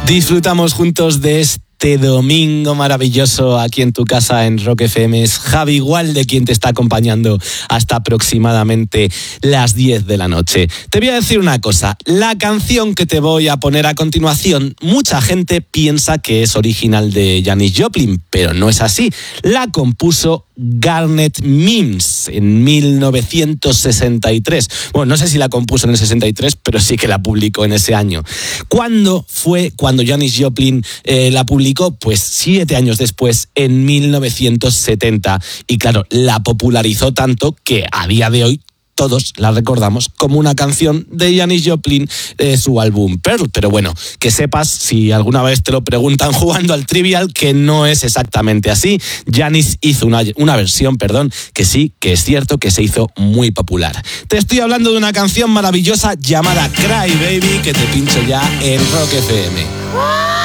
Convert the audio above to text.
Disfrutamos juntos de este domingo maravilloso aquí en tu casa en Rock FM. Es Javi Gualde quien te está acompañando hasta aproximadamente las 10 de la noche. Te voy a decir una cosa, la canción que te voy a poner a continuación, mucha gente piensa que es original de Janis Joplin, pero no es así. La compuso Garnet Mimms en 1963. Bueno, no sé si la compuso en el 63, pero sí que la publicó en ese año. ¿Cuándo fue cuando Janis Joplin la publicó? Pues 7 años después, en 1970. Y claro, la popularizó tanto que a día de hoy todos la recordamos como una canción de Janis Joplin, su álbum Pearl. Pero bueno, que sepas, si alguna vez te lo preguntan jugando al Trivial, que no es exactamente así. Janis hizo una versión, que sí, que es cierto que se hizo muy popular. Te estoy hablando de una canción maravillosa llamada Cry Baby, que te pincho ya en Rock FM.